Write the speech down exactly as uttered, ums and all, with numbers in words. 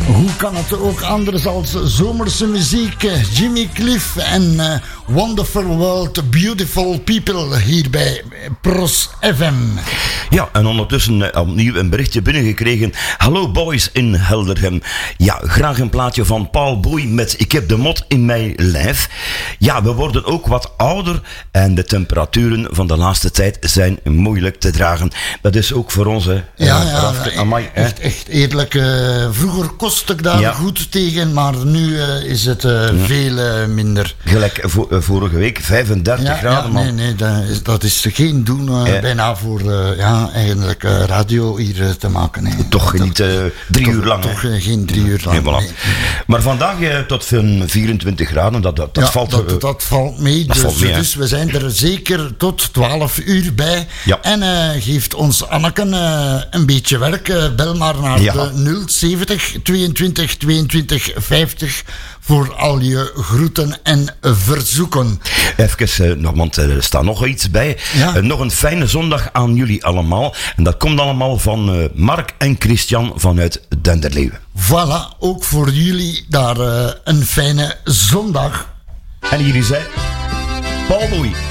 Hoe kan het ook anders als zomerse muziek? Jimmy Cliff en uh, Wonderful World, Beautiful People hier bij Pros F M. Ja, en ondertussen uh, opnieuw een berichtje binnengekregen. Hallo boys in Helderhem. Ja, graag een plaatje van Paul Boy met Ik heb de mot in mijn lijf. Ja, we worden ook wat ouder en de temperaturen van de laatste tijd zijn moeilijk te dragen. Dat is ook voor ons, hè. Ja, uh, ja, Rafke, ja amai, echt, echt eerlijk. Uh, vroeger kostte ik daar ja. goed tegen, maar nu uh, is het uh, ja. veel uh, minder. Gelijk vo- uh, vorige week, vijfendertig ja, graden, ja, man. Nee, nee, dat is, dat is geen doen uh, ja. bijna voor uh, ja, eigenlijk uh, radio hier uh, te maken. Hè. Toch dat, niet uh, drie toch, uur lang. Toch uh, geen drie uur lang. Nee, voilà. nee. Maar vandaag uh, tot vierentwintig graden, dat, dat, dat, ja, valt, dat, uh, dat valt mee. Dat dus, valt mee, dus we zijn er zeker tot twaalf uur bij. Ja. En uh, geeft ons Anneken uh, een beetje werk. Uh, bel maar naar ja. de nul zeventig tweeëntwintig tweeëntwintig vijftig voor al je groeten en verzoeken. Even uh, nog, want er staat nog iets bij. Ja. Uh, nog een fijne zondag aan jullie allemaal. En dat komt allemaal van uh, Mark en Christian vanuit Denderleeuwen. Voilà, ook voor jullie daar uh, een fijne zondag. En hier is hij, Paul Boy.